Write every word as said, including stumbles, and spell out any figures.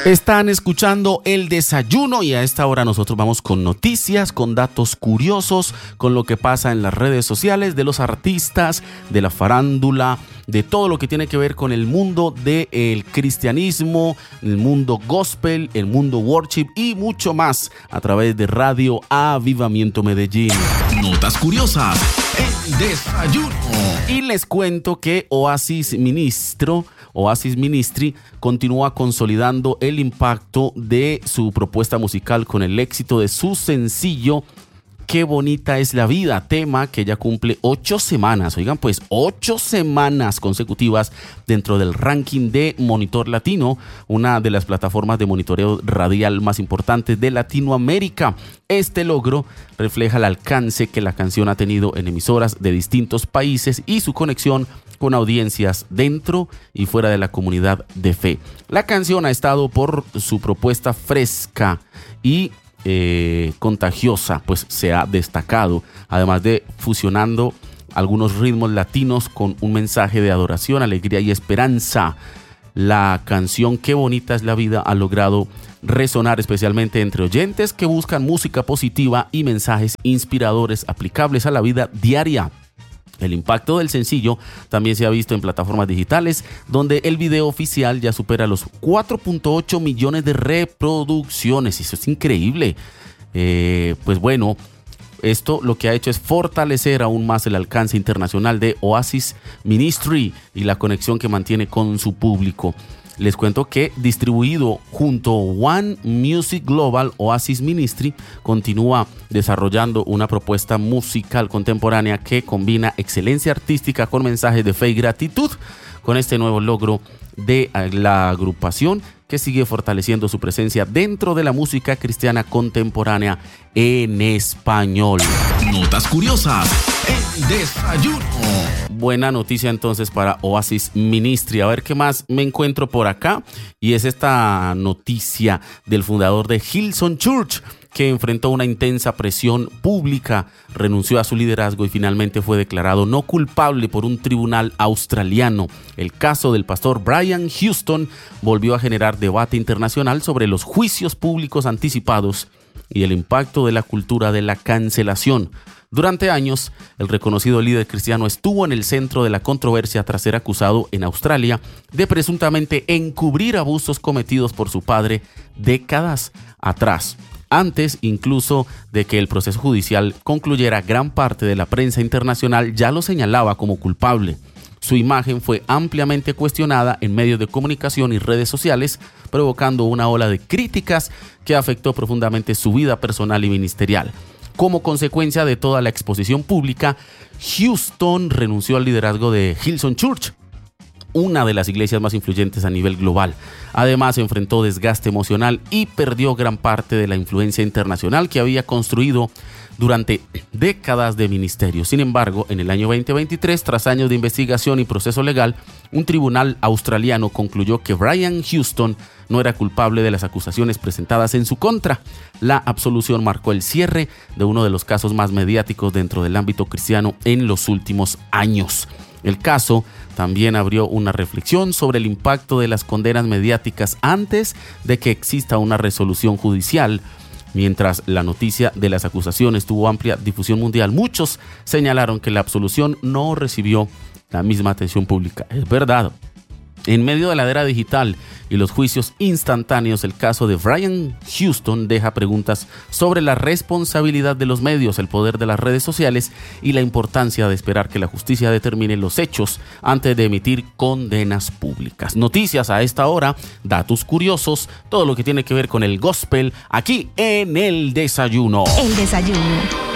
Están escuchando El Desayuno y a esta hora nosotros vamos con noticias, con datos curiosos, con lo que pasa en las redes sociales de los artistas, de la farándula, de todo lo que tiene que ver con el mundo del cristianismo, el mundo gospel, el mundo worship y mucho más a través de Radio Avivamiento Medellín. Notas curiosas, El Desayuno. Y les cuento que Oasis Ministro, Oasis Ministry continúa consolidando el impacto de su propuesta musical con el éxito de su sencillo Qué bonita es la vida, tema que ya cumple ocho semanas, oigan pues ocho semanas consecutivas dentro del ranking de Monitor Latino, una de las plataformas de monitoreo radial más importantes de Latinoamérica. Este logro refleja el alcance que la canción ha tenido en emisoras de distintos países y su conexión con audiencias dentro y fuera de la comunidad de fe. La canción ha estado por su propuesta fresca y Eh, contagiosa, pues se ha destacado, además de fusionando algunos ritmos latinos con un mensaje de adoración, alegría y esperanza. La canción Qué bonita es la vida ha logrado resonar especialmente entre oyentes que buscan música positiva y mensajes inspiradores aplicables a la vida diaria. El impacto del sencillo también se ha visto en plataformas digitales, donde el video oficial ya supera los cuatro punto ocho millones de reproducciones. Eso es increíble. Eh, pues bueno, esto lo que ha hecho es fortalecer aún más el alcance internacional de Oasis Ministry y la conexión que mantiene con su público. Les cuento que distribuido junto a One Music Global, Oasis Ministry continúa desarrollando una propuesta musical contemporánea que combina excelencia artística con mensajes de fe y gratitud. Con este nuevo logro de la agrupación que sigue fortaleciendo su presencia dentro de la música cristiana contemporánea en español. Notas curiosas, El Desayuno. Buena noticia entonces para Oasis Ministry. A ver qué más me encuentro por acá. Y es esta noticia del fundador de Hillsong Church, que enfrentó una intensa presión pública, renunció a su liderazgo y finalmente fue declarado no culpable por un tribunal australiano. El caso del pastor Brian Houston volvió a generar debate internacional sobre los juicios públicos anticipados y el impacto de la cultura de la cancelación. Durante años, el reconocido líder cristiano estuvo en el centro de la controversia tras ser acusado en Australia de presuntamente encubrir abusos cometidos por su padre décadas atrás. Antes incluso de que el proceso judicial concluyera, gran parte de la prensa internacional ya lo señalaba como culpable. Su imagen fue ampliamente cuestionada en medios de comunicación y redes sociales, provocando una ola de críticas que afectó profundamente su vida personal y ministerial. Como consecuencia de toda la exposición pública, Houston renunció al liderazgo de Hillsong Church, una de las iglesias más influyentes a nivel global. Además, enfrentó desgaste emocional y perdió gran parte de la influencia internacional que había construido durante décadas de ministerio. Sin embargo, en el año veinte veintitrés, tras años de investigación y proceso legal, un tribunal australiano concluyó que Brian Houston no era culpable de las acusaciones presentadas en su contra. La absolución marcó el cierre de uno de los casos más mediáticos dentro del ámbito cristiano en los últimos años. El caso también abrió una reflexión sobre el impacto de las condenas mediáticas antes de que exista una resolución judicial. Mientras la noticia de las acusaciones tuvo amplia difusión mundial, muchos señalaron que la absolución no recibió la misma atención pública. Es verdad. En medio de la era digital y los juicios instantáneos, el caso de Brian Houston deja preguntas sobre la responsabilidad de los medios, el poder de las redes sociales y la importancia de esperar que la justicia determine los hechos antes de emitir condenas públicas. Noticias a esta hora, datos curiosos, todo lo que tiene que ver con el gospel aquí en El Desayuno. El Desayuno.